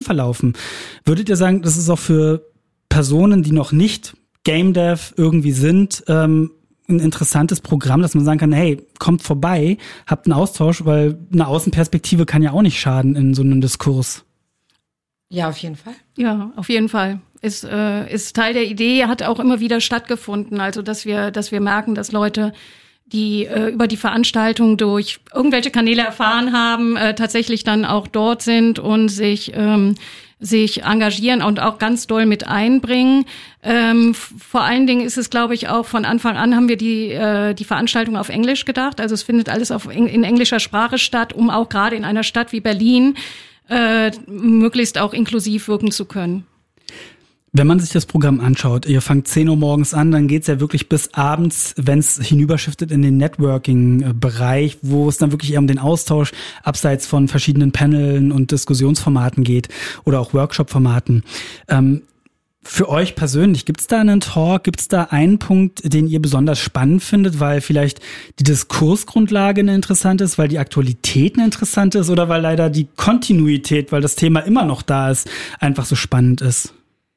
verlaufen. Würdet ihr sagen, das ist auch für Personen, die noch nicht Game Dev irgendwie sind, ein interessantes Programm, dass man sagen kann, hey, kommt vorbei, habt einen Austausch, weil eine Außenperspektive kann ja auch nicht schaden in so einem Diskurs. Ja, auf jeden Fall. Ja, auf jeden Fall. Ist Teil der Idee, hat auch immer wieder stattgefunden. Also, dass wir merken, dass Leute, die über die Veranstaltung durch irgendwelche Kanäle erfahren haben, tatsächlich dann auch dort sind und sich engagieren und auch ganz doll mit einbringen. Vor allen Dingen ist es, glaube ich, auch von Anfang an haben wir die Veranstaltung auf Englisch gedacht. Also es findet alles in englischer Sprache statt, um auch gerade in einer Stadt wie Berlin möglichst auch inklusiv wirken zu können. Wenn man sich das Programm anschaut, ihr fangt 10 Uhr morgens an, dann geht's ja wirklich bis abends, wenn es hinüberschiftet in den Networking-Bereich, wo es dann wirklich eher um den Austausch abseits von verschiedenen Paneln und Diskussionsformaten geht oder auch Workshop-Formaten. Für euch persönlich, gibt's da einen Talk, gibt's da einen Punkt, den ihr besonders spannend findet, weil vielleicht die Diskursgrundlage eine interessante ist, weil die Aktualität eine interessante ist oder weil leider die Kontinuität, weil das Thema immer noch da ist, einfach so spannend ist?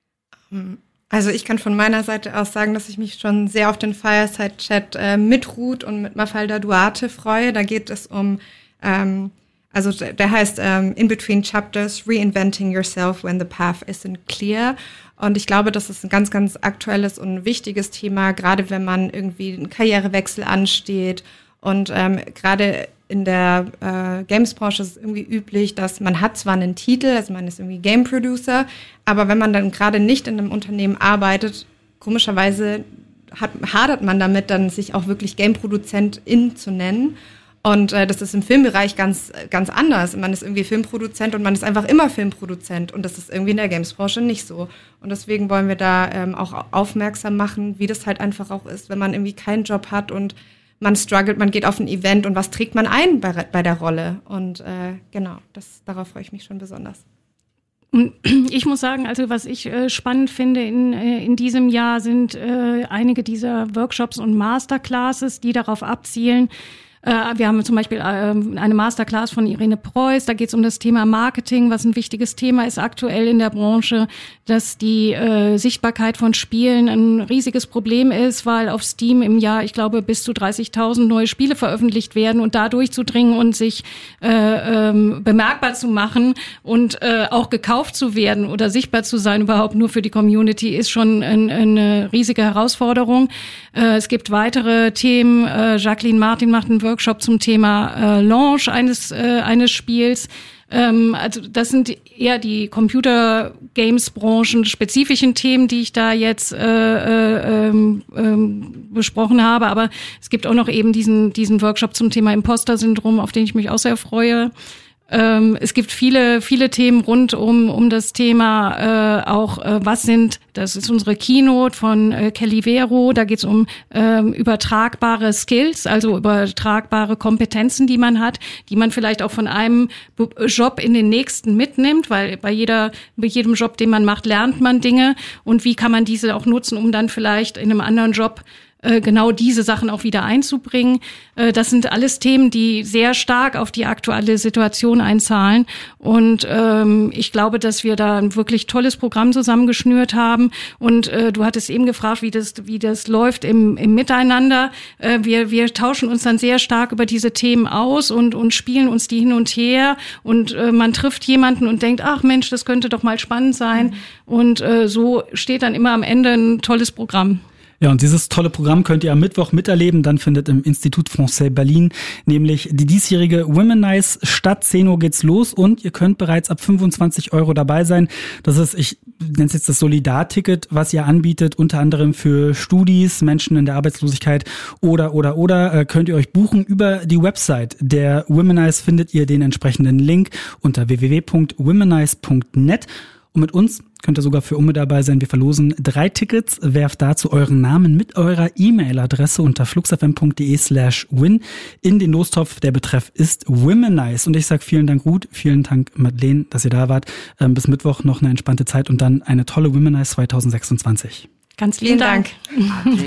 Also ich kann von meiner Seite aus sagen, dass ich mich schon sehr auf den Fireside-Chat mit Ruth und mit Mafalda Duarte freue. Da geht es um, also der heißt In Between Chapters, Reinventing Yourself When the Path Isn't Clear. Und ich glaube, das ist ein ganz, ganz aktuelles und wichtiges Thema, gerade wenn man irgendwie einen Karrierewechsel ansteht. Und gerade in der Games-Branche ist es irgendwie üblich, dass man hat zwar einen Titel, also man ist irgendwie Game Producer, aber wenn man dann gerade nicht in einem Unternehmen arbeitet, komischerweise hadert man damit, dann sich auch wirklich Game-Produzentin zu nennen. Und das ist im Filmbereich ganz, ganz anders. Man ist irgendwie Filmproduzent und man ist einfach immer Filmproduzent. Und das ist irgendwie in der Games-Branche nicht so. Und deswegen wollen wir da auch aufmerksam machen, wie das halt einfach auch ist, wenn man irgendwie keinen Job hat und man struggelt, man geht auf ein Event und was trägt man ein bei der Rolle? Und genau, darauf freue ich mich schon besonders. Und ich muss sagen, also was ich spannend finde in diesem Jahr sind einige dieser Workshops und Masterclasses, die darauf abzielen. Wir haben zum Beispiel eine Masterclass von Irene Preuß, da geht es um das Thema Marketing, was ein wichtiges Thema ist aktuell in der Branche, dass die Sichtbarkeit von Spielen ein riesiges Problem ist, weil auf Steam im Jahr, ich glaube, bis zu 30.000 neue Spiele veröffentlicht werden und da durchzudringen und sich bemerkbar zu machen und auch gekauft zu werden oder sichtbar zu sein, überhaupt nur für die Community, ist schon eine riesige Herausforderung. Es gibt weitere Themen. Jacqueline Martin macht einen Workshop zum Thema Launch eines Spiels. Also das sind eher die Computer-Games-Branchen spezifischen Themen, die ich da jetzt besprochen habe. Aber es gibt auch noch eben diesen Workshop zum Thema Imposter-Syndrom, auf den ich mich auch sehr freue. Es gibt viele Themen rund um das Thema, das ist unsere Keynote von Kelly Vero, da geht es um übertragbare Skills, also übertragbare Kompetenzen, die man hat, die man vielleicht auch von einem Job in den nächsten mitnimmt, weil bei jedem Job, den man macht, lernt man Dinge und wie kann man diese auch nutzen, um dann vielleicht in einem anderen Job genau diese Sachen auch wieder einzubringen. Das sind alles Themen, die sehr stark auf die aktuelle Situation einzahlen. Und ich glaube, dass wir da ein wirklich tolles Programm zusammengeschnürt haben. Und du hattest eben gefragt, wie das läuft im Miteinander. Wir tauschen uns dann sehr stark über diese Themen aus und spielen uns die hin und her. Und man trifft jemanden und denkt, ach Mensch, das könnte doch mal spannend sein. Und so steht dann immer am Ende ein tolles Programm. Ja, und dieses tolle Programm könnt ihr am Mittwoch miterleben. Dann findet im Institut Français Berlin nämlich die diesjährige Womanize statt. 10 Uhr geht's los und ihr könnt bereits ab 25 € dabei sein. Das ist, ich nenne es jetzt das Solidarticket, was ihr anbietet, unter anderem für Studis, Menschen in der Arbeitslosigkeit oder könnt ihr euch buchen über die Website der Womanize. Findet ihr den entsprechenden Link unter www.womanize.net. Und mit uns könnt ihr sogar für Umme dabei sein. Wir verlosen 3 Tickets. Werft dazu euren Namen mit eurer E-Mail-Adresse unter fluxfm.de/win in den Lostopf. Der Betreff ist Womanize. Und ich sage vielen Dank Ruth, vielen Dank Madeleine, dass ihr da wart. Bis Mittwoch noch eine entspannte Zeit und dann eine tolle Womanize 2026. Ganz vielen Dank.